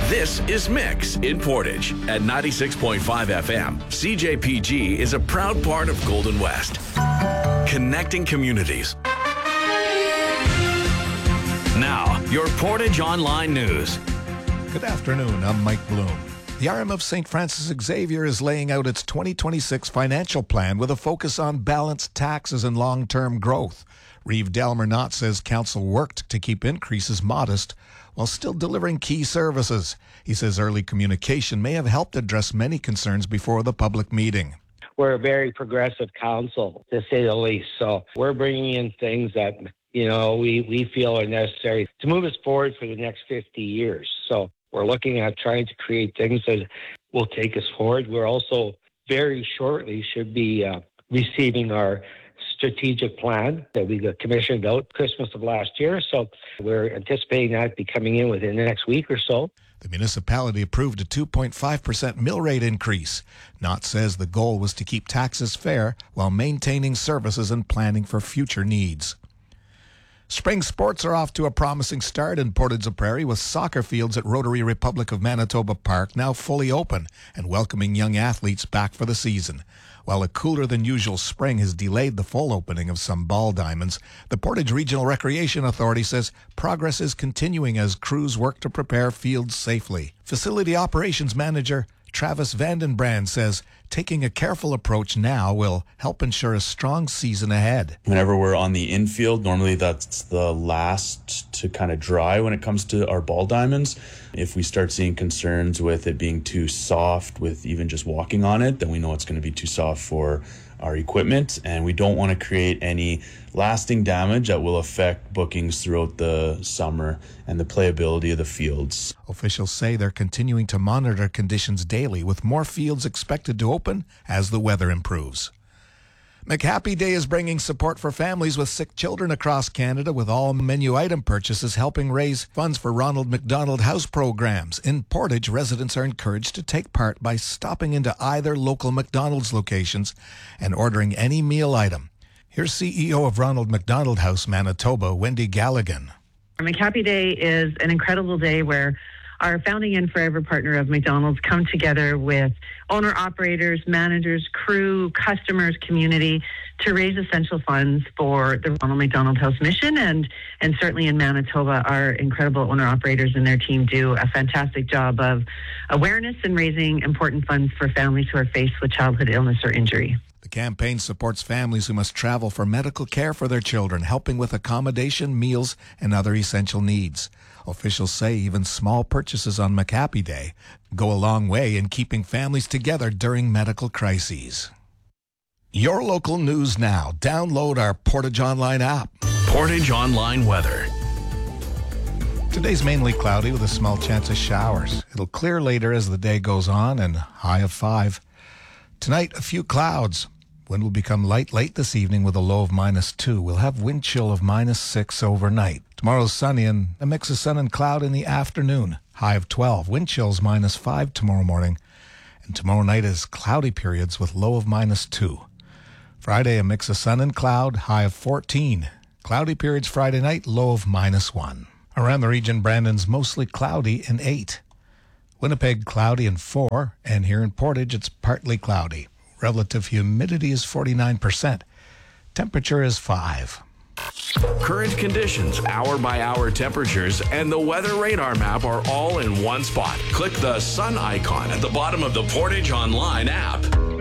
This is Mix in Portage at 96.5 FM. CJPG is a proud part of Golden West, connecting communities. Now, your Portage Online News. Good afternoon, I'm Mike Bloom. The RM of St. Francis Xavier is laying out its 2026 financial plan with a focus on balanced taxes and long-term growth. Reeve Delmer-Knott says council worked to keep increases modest while still delivering key services. He says early communication may have helped address many concerns before the public meeting. We're a very progressive council, to say the least. So we're bringing in things that, we feel are necessary to move us forward for the next 50 years. So we're looking at trying to create things that will take us forward. We're also very shortly should be receiving our strategic plan that we got commissioned out Christmas of last year. So we're anticipating that be coming in within the next week or so. The municipality approved a 2.5% mill rate increase. Knott says the goal was to keep taxes fair while maintaining services and planning for future needs. Spring sports are off to a promising start in Portage-la-Prairie with soccer fields at Rotary Republic of Manitoba Park now fully open and welcoming young athletes back for the season. While a cooler than usual spring has delayed the full opening of some ball diamonds, the Portage Regional Recreation Authority says progress is continuing as crews work to prepare fields safely. Facility Operations Manager Travis Vandenbrand says taking a careful approach now will help ensure a strong season ahead. Whenever we're on the infield, normally that's the last to kind of dry when it comes to our ball diamonds. If we start seeing concerns with it being too soft with even just walking on it, then we know it's going to be too soft for our equipment, and we don't want to create any lasting damage that will affect bookings throughout the summer and the playability of the fields. Officials say they're continuing to monitor conditions daily, with more fields expected to open as the weather improves. McHappy Day is bringing support for families with sick children across Canada, with all menu item purchases helping raise funds for Ronald McDonald House programs. In Portage, residents are encouraged to take part by stopping into either local McDonald's locations and ordering any meal item. Here's CEO of Ronald McDonald House Manitoba, Wendy Galligan. McHappy Day is an incredible day where our founding and forever partner of McDonald's come together with owner-operators, managers, crew, customers, community to raise essential funds for the Ronald McDonald House mission. And certainly in Manitoba, our incredible owner-operators and their team do a fantastic job of awareness and raising important funds for families who are faced with childhood illness or injury. The campaign supports families who must travel for medical care for their children, helping with accommodation, meals, and other essential needs. Officials say even small purchases on McHappy Day go a long way in keeping families together during medical crises. Your local news now. Download our Portage Online app. Portage Online weather. Today's mainly cloudy with a small chance of showers. It'll clear later as the day goes on and high of 5. Tonight, a few clouds. Wind will become light late this evening with a low of -2. We'll have wind chill of -6 overnight. Tomorrow's sunny and a mix of sun and cloud in the afternoon. High of 12. Wind chills -5 tomorrow morning. And tomorrow night is cloudy periods with low of -2. Friday, a mix of sun and cloud. High of 14. Cloudy periods Friday night. Low of -1. Around the region, Brandon's mostly cloudy and 8. Winnipeg, cloudy and 4, and here in Portage, it's partly cloudy. Relative humidity is 49%. Temperature is 5. Current conditions, hour-by-hour temperatures, and the weather radar map are all in one spot. Click the sun icon at the bottom of the Portage Online app.